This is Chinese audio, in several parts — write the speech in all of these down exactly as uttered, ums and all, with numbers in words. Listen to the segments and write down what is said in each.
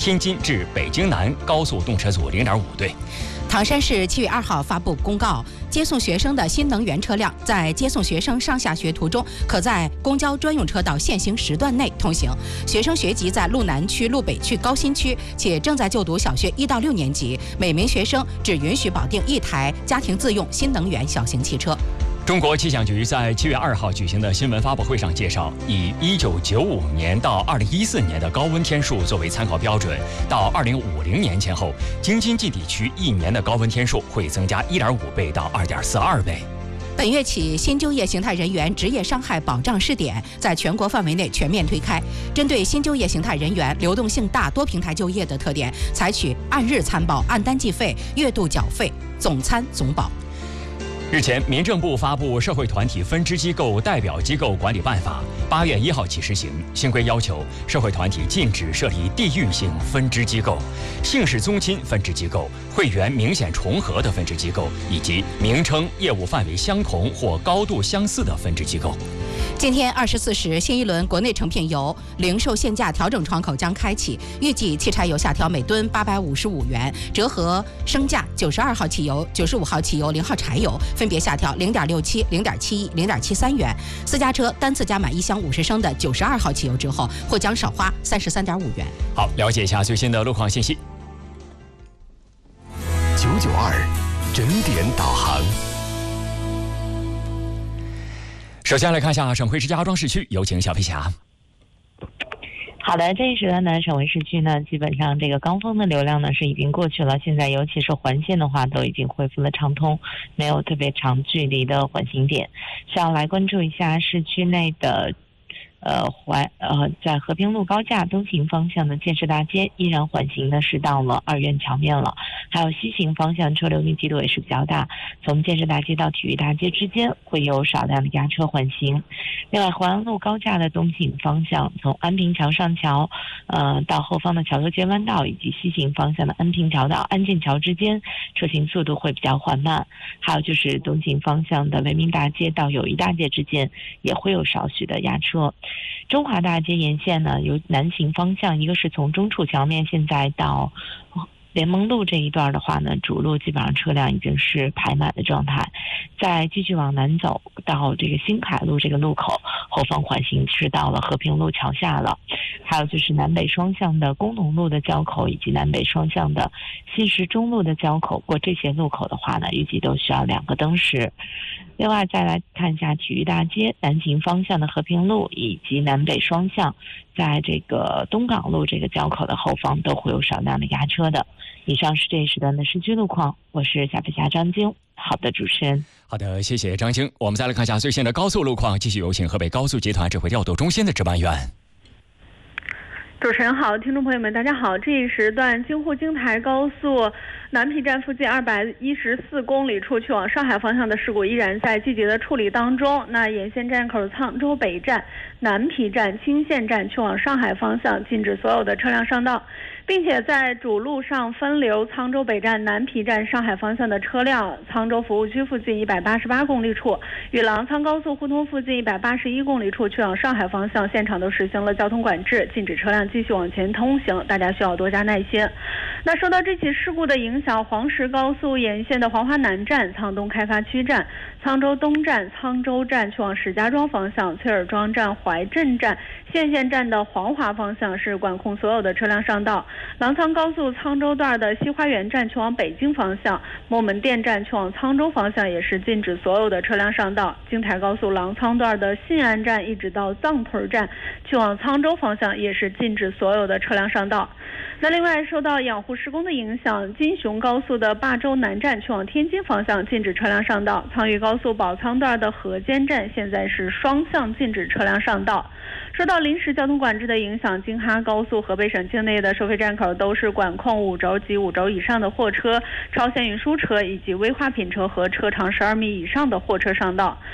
天津至北京南高速动车组零点五对。 唐山市七月二号发布公告，接送学生的新能源车辆在接送学生上下学途中，可在公交专用车道限行时段内通行。学生学籍在路南区、路北区、高新区，且正在就读小学一到六年级，每名学生只允许保定一台家庭自用新能源小型汽车。 中国气象局在七月二号举行的新闻发布会上介绍，以一九九五年到二零一四年的高温天数作为参考标准，到二零五零年前后，京津冀地区一年的高温天数会增加一点五倍到二点四二倍。 本月起，新就业形态人员职业伤害保障试点在全国范围内全面推开。针对新就业形态人员流动性大、多平台就业的特点，采取按日参保、按单计费、月度缴费、总参总保。 日前，民政部发布《社会团体分支机构代表机构管理办法》，八月一号起施行。新规要求，社会团体禁止设立地域性分支机构、姓氏宗亲分支机构、会员明显重合的分支机构，以及名称、业务范围相同或高度相似的分支机构。 今天二十四时，新一轮国内成品油零售限价调整窗口将开启，预计汽柴油下调每吨八百五十五元，折合升价九十二号汽油、九十五号汽油、零号柴油分别下调零点六七、零点七一、零点七三元。私家车单次加满一箱五十升的九十二号汽油之后，或将少花三十三点五元。 好，了解一下最新的路况信息。 九九二整点导航。 首先来看一下省会石家庄市区，有请小飞侠。 好的，这一时段呢，省会市区呢，基本上这个高峰的流量呢是已经过去了，现在尤其是环线的话，都已经恢复了畅通，没有特别长距离的缓行点。需要来关注一下市区内的。呃环呃，在和平路高架东行方向的建设大街依然缓行的是到了二院桥面了，还有西行方向车流密集度也是比较大，从建设大街到体育大街之间会有少量的压车缓行。另外，淮安路高架的东行方向，从安平桥上桥呃到后方的桥头街弯道，以及西行方向的安平桥到安建桥之间，车行速度会比较缓慢。还有就是东行方向的维民大街到友谊大街之间也会有少许的压车。中华大街沿线呢，由南行方向，一个是从中处桥面现在到联盟路这一段的话呢，主路基本上车辆已经是排满的状态。再继续往南走到这个新凯路这个路口，后方缓行是到了和平路桥下了。还有就是南北双向的工农路的交口，以及南北双向的新石中路的交口，过这些路口的话呢，预计都需要两个灯时。另外再来看一下体育大街南行方向的和平路，以及南北双向在这个东港路这个交口的后方都会有少量的压车的。以上是这一时段的市区路况，我是小飞侠张晶。好的，主持人。 好的，谢谢张晶。我们再来看一下最新的高速路况，继续有请河北高速集团指挥调度中心的值班员。 主持人好，听众朋友们大家好。这一时段京沪京台高速南皮站附近二百一十四公里处去往上海方向的事故依然在积极的处理当中。那沿线站口沧州北站、南皮站、青县站去往上海方向禁止所有的车辆上道，并且在主路上分流沧州北站、南皮站上海方向的车辆，沧州服务区附近一百八十八公里处与郎沧高速互通附近一百八十一公里处去往上海方向，现场都实行了交通管制，禁止车辆继续往前通行，大家需要多加耐心。那受到这起事故的影响，黄石高速沿线的黄华南站、沧东开发区站、沧州东站、沧州站去往石家庄方向、崔尔庄站、怀镇站、县县站的黄华方向是管控所有的车辆上道。郎沧高速沧州段的西花园站去往北京方向、莫门店站去往沧州方向也是禁止所有的车辆上道。京台高速郎沧段的信安站一直到藏屯站去往沧州方向也是禁止所有的车辆上道。那另外受到养护施工的影响，金雄高速的霸州南站去往天津方向禁止车辆上道，沧渝高速宝沧段的河间站现在是双向禁止车辆上道。受到临时交通管制的影响，京哈高速河北省境内的收费站口都是管控五轴及五轴以上的货车、超限运输车以及危化品车和车长十二米以上的货车上道。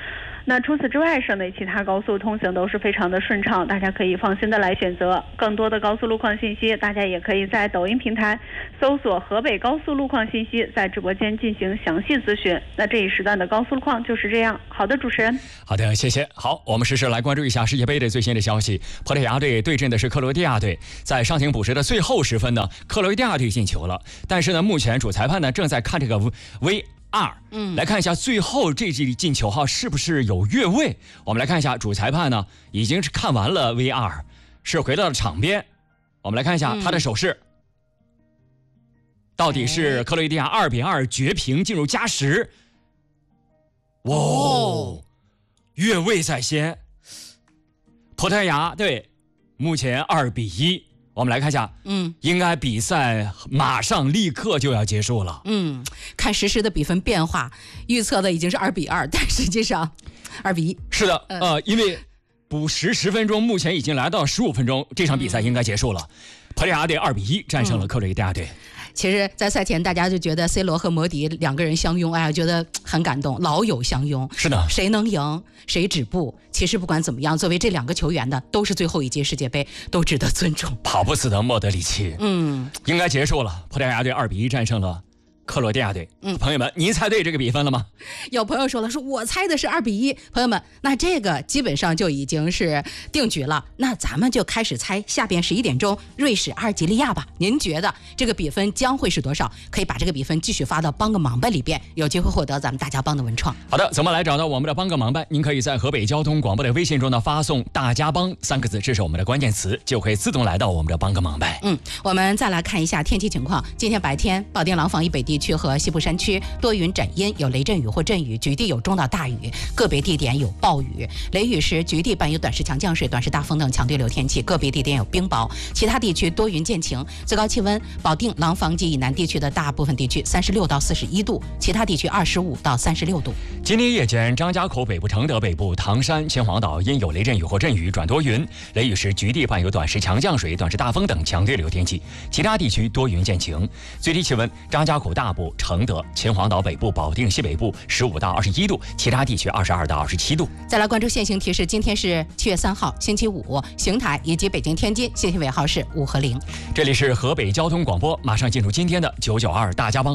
那除此之外，省内其他高速通行都是非常的顺畅，大家可以放心的来选择。更多的高速路况信息，大家也可以在抖音平台搜索河北高速路况信息，在直播间进行详细咨询。那这一时段的高速路况就是这样。好的，主持人。 好的，谢谢。好，我们实时来关注一下世界杯的最新的消息。葡萄牙队对阵的是克罗地亚队，在上庭补时的最后时分呢，克罗地亚队进球了，但是呢，目前主裁判呢正在看这个 V R， 嗯，来看一下最后这记进球哈是不是有越位。我们来看一下，主裁判呢已经是看完了 V R， 是回到了场边。我们来看一下他的手势，嗯、到底是克罗地亚二比二绝平进入加时。哇、哦，越位在先，葡萄牙队目前二比一。我们来看一下，嗯，应该比赛马上立刻就要结束了。 嗯，看实时的比分变化，预测的已经是二比二，但实际上二比一。 是的，呃，呃因为补时十分钟，目前已经来到十五分钟，这场比赛应该结束了。嗯、葡萄牙队二比一战胜了克罗地亚队。嗯其实，在赛前大家就觉得 C 罗和摩迪两个人相拥，哎呀，觉得很感动，老友相拥。 是的， 谁能赢，谁止步。其实不管怎么样，作为这两个球员的，都是最后一届世界杯，都值得尊重。 跑不死的莫德里奇，嗯，应该结束了。葡萄牙队二比一战胜了克罗地亚队。嗯，朋友们，您猜对这个比分了吗？ 有朋友说了，说我猜的是二比一。朋友们，那这个基本上就已经是定局了。那咱们就开始猜下边十一点钟瑞士阿尔及利亚吧。您觉得这个比分将会是多少？可以把这个比分继续发到帮个忙吧里边，有机会获得咱们大家帮的文创。 好的，怎么来找到我们的帮个忙吧？您可以在河北交通广播的微信中呢发送大家帮三个字，这是我们的关键词，就可以自动来到我们的帮个忙吧。 嗯，我们再来看一下天气情况。今天白天，保定廊坊以北地区和西部山区多云转阴，有雷阵雨或阵雨，局地有中到大雨，个别地点有暴雨。雷雨时，局地伴有短时强降水、短时大风等强对流天气，个别地点有冰雹。其他地区多云见晴，最高气温保定、廊坊及以南地区的大部分地区三十六到四十一度，其他地区二十五到三十六度。 今天夜间，张家口北部、承德北部、唐山、秦皇岛因有雷阵雨或阵雨转多云，雷雨时局地伴有短时强降水、短时大风等强对流天气，其他地区多云见晴。最低气温，张家口大部、承德、秦皇岛北部、保定西北部十五到二十一度，其他地区二十二到二十七度。 再来关注现行提示，今天是七月三号，星期五，邢台以及北京、天津信息尾号是五和零。 这里是河北交通广播，马上进入今天的九九二大家帮。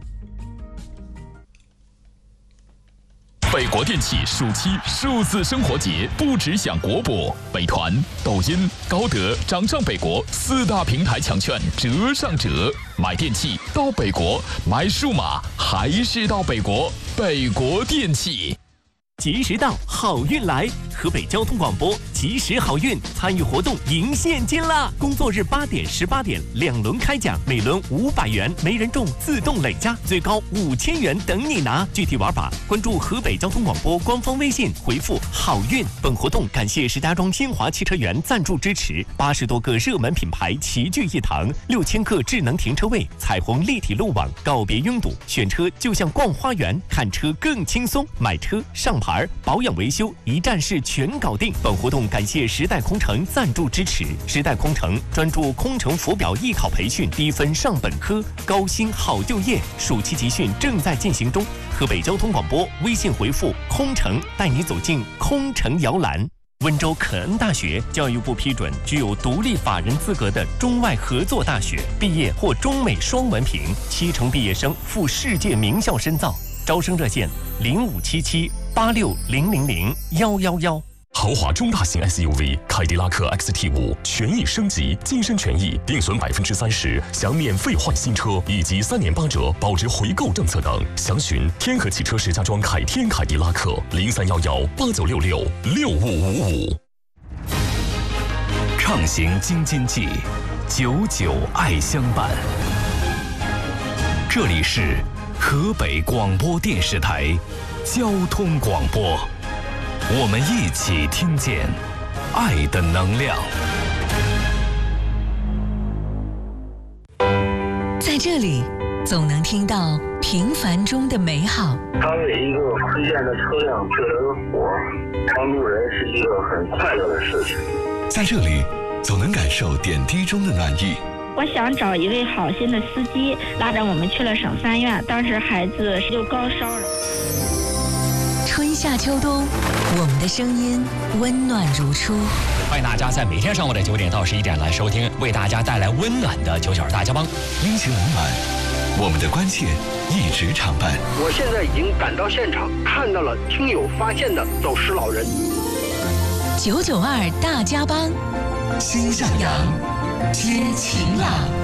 北国电器暑期数字生活节不只享国博，美团、抖音、高德、掌上北国四大平台抢券折上折，买电器到北国，买数码还是到北国。北国电器。 吉时到，好运来！河北交通广播吉时好运，参与活动赢现金啦！工作日八点、十八点两轮开奖，每轮五百元，没人中自动累加，最高五千元等你拿。具体玩法，关注河北交通广播官方微信，回复好运。本活动感谢石家庄新华汽车园赞助支持，八十多个热门品牌齐聚一堂，六千个智能停车位，彩虹立体路网，告别拥堵，选车就像逛花园，看车更轻松，买车上牌。保养维修一站式全搞定。本活动感谢时代空乘赞助支持。时代空乘专注空乘浮表艺考培训，低分上本科，高薪好就业。暑期集训正在进行中。河北交通广播微信回复空乘，带你走进空乘摇篮。温州肯恩大学教育部批准具有独立法人资格的中外合作大学，毕业或中美双文凭，七成毕业生赴世界名校深造。招生热线零五七七八六零零零幺幺幺。 豪华中大型 S U V 凯迪拉克 X T 五权益升级，晋升权益定损百分之三十，享免费换新车以及三年八折保值回购政策等。详询天河汽车石家庄凯天凯迪拉克零三幺幺八九六六六五五五。 畅行京津冀，久久爱相伴。这里是河北广播电视台交通广播，我们一起听见爱的能量。 在这里总能听到平凡中的美好。 当为一个推荐的车辆救了个火，帮助人是一个很快乐的事情。 在这里总能感受点滴中的暖意。 我想找一位好心的司机，拉着我们去了省三院，当时孩子就高烧了。 春夏秋冬，我们的声音温暖如初。 欢迎大家在每天上午的九点到十一点来收听，为大家带来温暖的九九二大家帮。 阴晴冷暖，我们的关切一直常伴。 我现在已经赶到现场，看到了听友发现的走失老人。 九九二大家帮， 心向阳，天晴朗。